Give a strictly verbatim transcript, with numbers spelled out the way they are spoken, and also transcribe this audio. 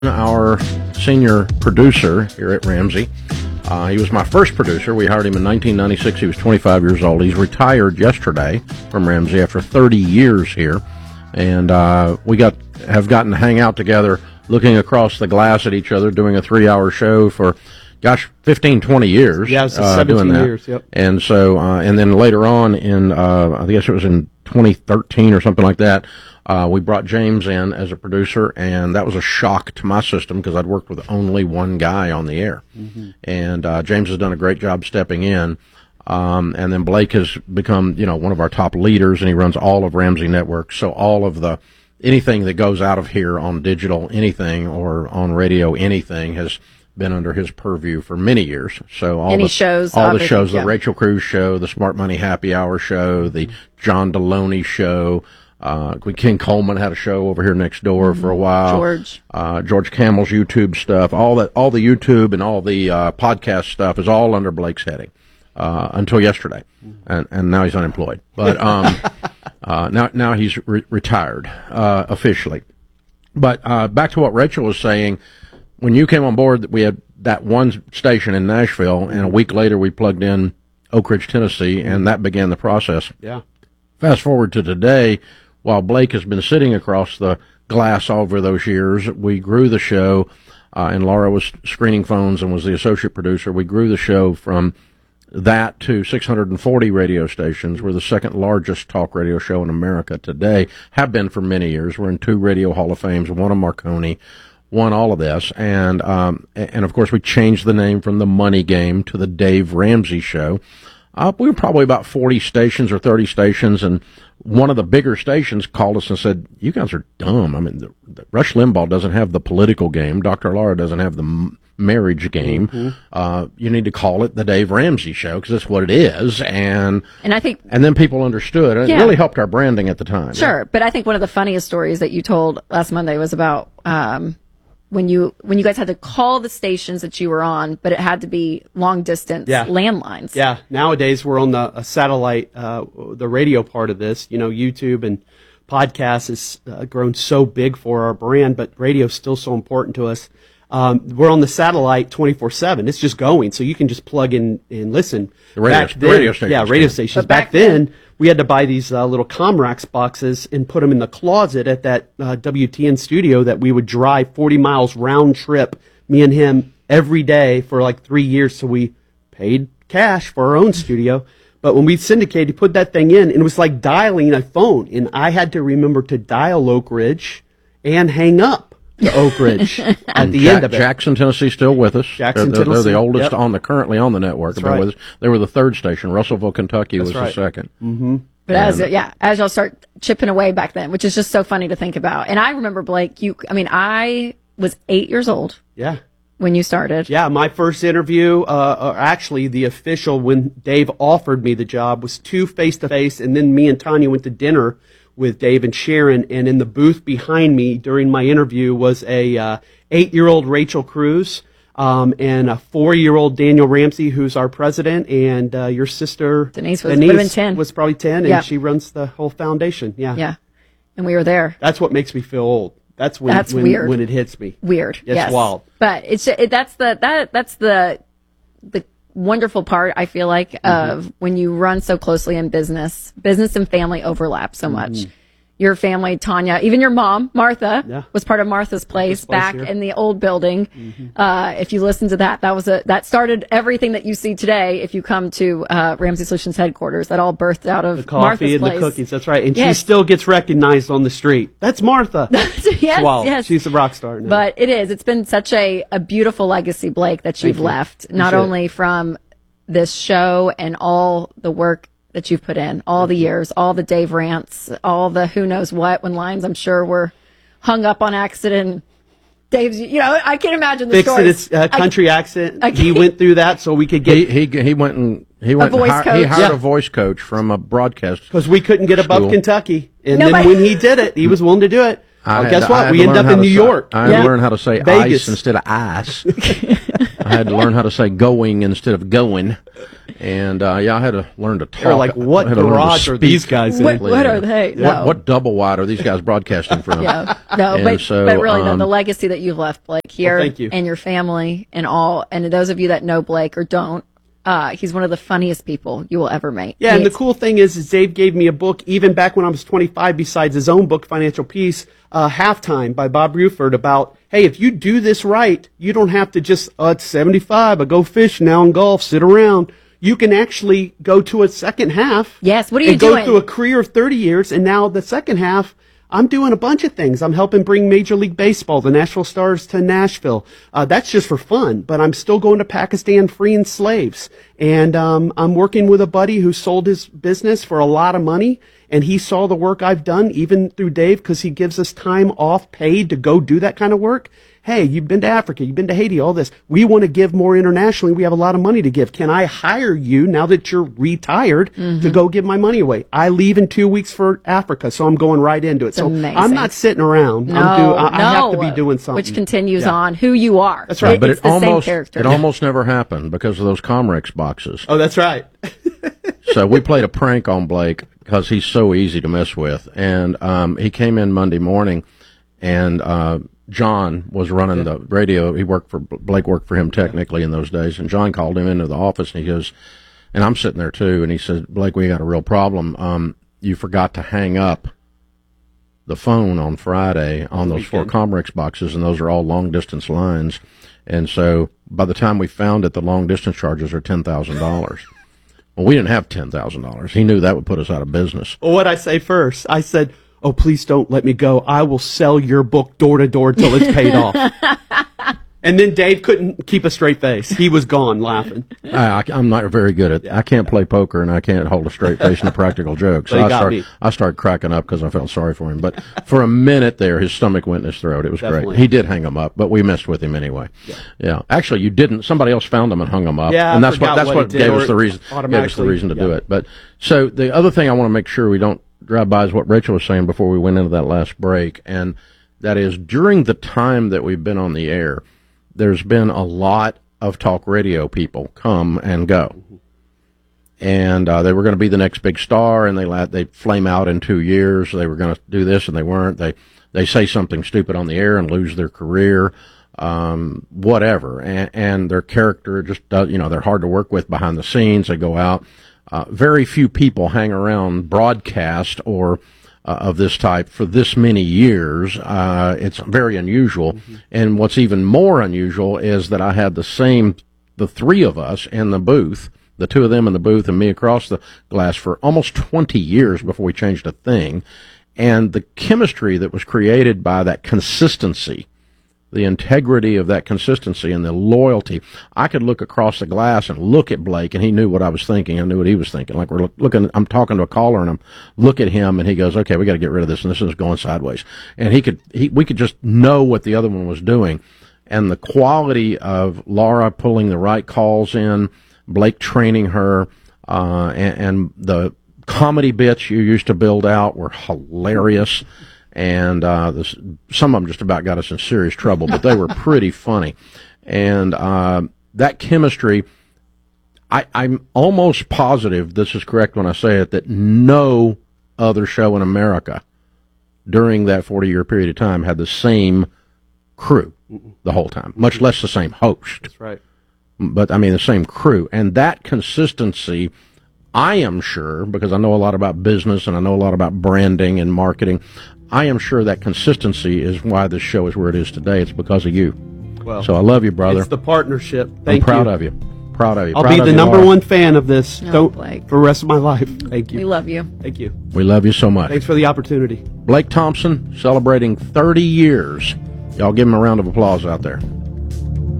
Our senior producer here at Ramsey. Uh, he was my first producer. We hired him in nineteen ninety-six. He was twenty-five years old. He's retired yesterday from Ramsey after thirty years here. And uh, we got have gotten to hang out together, looking across the glass at each other, doing a three-hour show for, gosh, fifteen, twenty years. Yeah, it's uh, seventeen doing that. years, yep. And so, uh, and then later on in, uh, I guess it was in twenty thirteen or something like that, Uh, we brought James in as a producer, and that was a shock to my system because I'd worked with only one guy on the air. Mm-hmm. And uh, James has done a great job stepping in. Um, and then Blake has become, you know, one of our top leaders, and he runs all of Ramsey Network. So all of the, anything that goes out of here on digital anything or on radio anything has been under his purview for many years. So all Any the shows, all the shows, yeah. the Rachel Cruz show, the Smart Money Happy Hour show, the John Deloney show. Uh, Ken Coleman had a show over here next door mm-hmm. for a while. George. Uh, George Campbell's YouTube stuff, all that, all the YouTube and all the, uh, podcast stuff is all under Blake's heading, uh, until yesterday. Mm-hmm. And, and now he's unemployed. But, um, uh, now, now he's re- retired, uh, officially. But, uh, back to what Rachel was saying, when you came on board, we had that one station in Nashville, and a week later we plugged in Oak Ridge, Tennessee, and that began the process. Yeah. Fast forward to today. While Blake has been sitting across the glass over those years, we grew the show, uh, and Laura was screening phones and was the associate producer. We grew the show from that to six hundred forty radio stations. We're the second largest talk radio show in America today, have been for many years. We're in two Radio Hall of Fames, one of Marconi, one all of this. And, um, and of course, we changed the name from The Money Game to The Dave Ramsey Show. Uh, we were probably about forty stations or thirty stations, and one of the bigger stations called us and said, you guys are dumb. I mean, the, the Rush Limbaugh doesn't have the political game. Doctor Laura doesn't have the m- marriage game. Mm-hmm. Uh, you need to call it the Dave Ramsey Show because that's what it is. And and I think, and then people understood. And yeah. It really helped our branding at the time. Sure. Yeah. But I think one of the funniest stories that you told last Monday was about um, when you when you guys had to call the stations that you were on, but it had to be long distance yeah. landlines. Yeah. Nowadays we're on the a satellite, uh, the radio part of this. You know, YouTube and podcasts has uh, grown so big for our brand, but radio is still so important to us. Um, we're on the satellite twenty-four seven. It's just going, so you can just plug in and listen. The radio, back then, radio stations. Yeah, radio stations. Back, back then, then, we had to buy these uh, little Comrax boxes and put them in the closet at that uh, W T N studio that we would drive forty miles round trip, me and him, every day for like three years. So we paid cash for our own studio. But when we syndicated, he put that thing in, and it was like dialing a phone. And I had to remember to dial Oak Ridge and hang up to Oak Ridge at the ja- end of it. Jackson, Tennessee, still with us. Jackson, they're, they're, Tennessee. they're the oldest Yep. on the currently on the network. That's They're right. with us. They were the third station. Russellville, Kentucky That's was right. the second. Mm-hmm. But as yeah, as y'all start chipping away back then, which is just so funny to think about. And I remember, Blake, you. I mean, I was eight years old. Yeah. When you started. Yeah, my first interview, uh, or actually the official when Dave offered me the job was two face-to-face, and then me and Tanya went to dinner with Dave and Sharon, and in the booth behind me during my interview was a uh, eight-year-old Rachel Cruz um, and a four-year-old Daniel Ramsey, who's our president, and uh, your sister Denise was, Denise would have been ten. was probably ten, and yeah. she runs the whole foundation. Yeah, yeah, and we were there. That's what makes me feel old. That's when that's when, weird. when it hits me. Weird. It's yes. wild. But it's it, that's the that that's the the wonderful part, I feel like, mm-hmm. of when you run so closely in business. Business and family overlap so much. Mm-hmm. Your family, Tanya, even your mom, Martha, yeah. was part of Martha's Place, Martha's Place back here. in the old building. Mm-hmm. Uh, if you listen to that, that was a that started everything that you see today. If you come to uh, Ramsey Solutions headquarters, that all birthed out of the coffee Martha's and Place. the cookies. That's right, and yes. she still gets recognized on the street. That's Martha. yes, wow, yes. she's a rock star now. But it is. It's been such a, a beautiful legacy, Blake, that you've Thank you. left. Not Appreciate only it. from this show and all the work that you've put in, all the years, all the Dave rants, all the who knows what, when lines I'm sure were hung up on accident. Dave's, you know, I can't imagine the Fixing stories. its uh, country I, accent. I he went through that so we could get. He he he went and he went. A voice and hi- coach. He hired Yeah. a voice coach from a broadcast. Because we couldn't get above School. Kentucky, and Nobody- then when he did it, he was willing to do it. I Well, had guess to- I what? had We to end learn up how in to New say- York. I had Yeah. to learn how to say Vegas. ice instead of ice. I I had to learn how to say going instead of going. And, uh, yeah, I had to learn to talk. They're like, what I had to learn to garage are speak. these guys in? What, what are they? No. What, what double wide are these guys broadcasting from? Yeah, no, And but, so, but really, no, um, the legacy that you've left, Blake, here, Well, thank you. and your family, and all, and those of you that know Blake or don't, uh, he's one of the funniest people you will ever meet. Yeah, and the He's- cool thing is, is Dave gave me a book even back when I was twenty-five, besides his own book, Financial Peace, uh, Halftime by Bob Buford, about, hey, if you do this right, you don't have to just, uh, it's seventy-five, I go fish now in golf, sit around. You can actually go to a second half. Yes, what are you and go doing? through a career of thirty years, and now the second half, I'm doing a bunch of things. I'm helping bring Major League Baseball, the Nashville Stars, to Nashville. Uh, that's just for fun, but I'm still going to Pakistan freeing slaves. And um, I'm working with a buddy who sold his business for a lot of money, and he saw the work I've done, even through Dave, because he gives us time off paid to go do that kind of work. Hey, you've been to Africa, you've been to Haiti, all this. We want to give more internationally. We have a lot of money to give. Can I hire you now that you're retired Mm-hmm. to go give my money away? I leave in two weeks for Africa, so I'm going right into it. so amazing. I'm not sitting around. no, I'm do, I, no, I have to be doing something. which continues Yeah. on who you are. That's right. It- But it's it the almost, same character. it almost never happened because of those Comrex boxes. Oh, that's right. So we played a prank on Blake because he's so easy to mess with. And um, he came in Monday morning, and uh, John was running the radio. He worked for Blake worked for him technically in those days. And John called him into the office, and he goes, and I'm sitting there too. And he said, "Blake, we got a real problem. Um, you forgot to hang up the phone on Friday on those four Comrex boxes, and those are all long distance lines. And so by the time we found it, the long distance charges are ten thousand dollars." Well, we didn't have ten thousand dollars. He knew that would put us out of business. Well, what'd I say first? I said, oh, please don't let me go. I will sell your book door to door till it's paid off. And then Dave couldn't keep a straight face. He was gone laughing. I, I, I'm not very good at. I can't play poker, and I can't hold a straight face and a practical joke. So But he I got started. me. I started cracking up because I felt sorry for him. But for a minute there, his stomach went in his throat. It was Definitely. great. He did hang him up, but we messed with him anyway. Yeah. yeah. Actually, you didn't. Somebody else found him and hung him up. Yeah, I and that's what forgot that's what what, he did, gave or us the reason. Gave us the automatically- reason to do yeah. it. But so the other thing I want to make sure we don't drive by is what Rachel was saying before we went into that last break, and that is during the time that we've been on the air, there's been a lot of talk radio people come and go. And uh, they were going to be the next big star, and they la- they flame out in two years. They were going to do this, and they weren't. They they say something stupid on the air and lose their career, um, whatever. And, and their character just does, you know, they're hard to work with behind the scenes. They go out. Uh, very few people hang around broadcast or uh, of this type for this many years. Uh, it's very unusual. Mm-hmm. And what's even more unusual is that I had the same, the three of us in the booth, the two of them in the booth and me across the glass for almost twenty years before we changed a thing. And the chemistry that was created by that consistency, the integrity of that consistency and the loyalty. I could look across the glass and look at Blake, and he knew what I was thinking. I knew what he was thinking. Like we're look, looking, I'm talking to a caller, and I'm look at him, and he goes, "Okay, we got to get rid of this, and this is going sideways." And he could, he, we could just know what the other one was doing, and the quality of Laura pulling the right calls in, Blake training her, uh, and, and the comedy bits you used to build out were hilarious. And uh, this, some of them just about got us in serious trouble, but they were pretty funny. And uh, that chemistry, I, I'm almost positive this is correct when I say it, that no other show in America during that forty-year period of time had the same crew the whole time, much less the same host. That's right. But, I mean, the same crew. And that consistency, I am sure, because I know a lot about business and I know a lot about branding and marketing, I am sure that consistency is why this show is where it is today. It's because of you. Well, So I love you, brother. it's the partnership. I'm Thank proud you. of you. Proud of you. I'll Proud be of the you, number Laura. one fan of this No, Don't, Blake. for the rest of my life. Thank We you. love you. Thank you. We love you so much. Thanks for the opportunity. Blake Thompson celebrating thirty years. Y'all give him a round of applause out there.